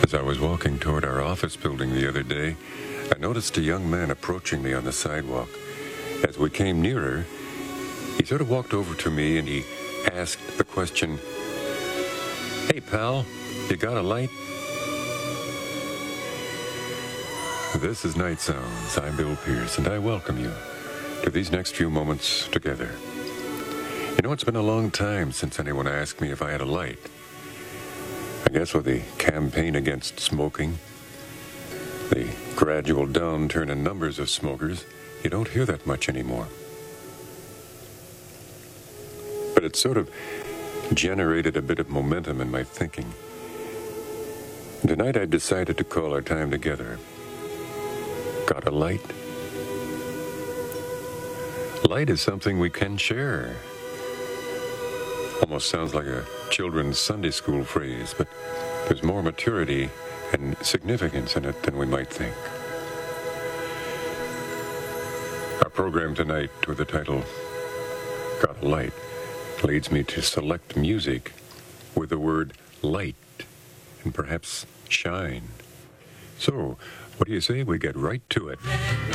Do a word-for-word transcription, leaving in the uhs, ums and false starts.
As I was walking toward our office building the other day, I noticed a young man approaching me on the sidewalk. As we came nearer, he sort of walked over to me and he asked the question, "Hey, pal, you got a light?" This is Night Sounds. I'm Bill Pierce, and I welcome you to these next few moments together. You know, it's been a long time since anyone asked me if I had a light. I guess with the campaign against smoking, the gradual downturn in numbers of smokers, you don't hear that much anymore. But it sort of generated a bit of momentum in my thinking. Tonight I decided to call our time together "Got a Light?" Light is something we can share. Almost sounds like a children's Sunday school phrase, but there's more maturity and significance in it than we might think. Our program tonight, with the title "Got a Light," leads me to select music with the word light and perhaps shine. So, what do you say we get right to it?